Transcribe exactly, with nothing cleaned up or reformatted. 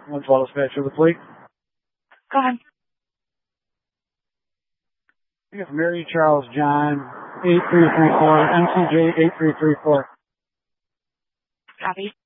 one twelve dispatch of the fleet. Go ahead. We have Mary Charles John, eight three three four, M C J eight three three four. Copy.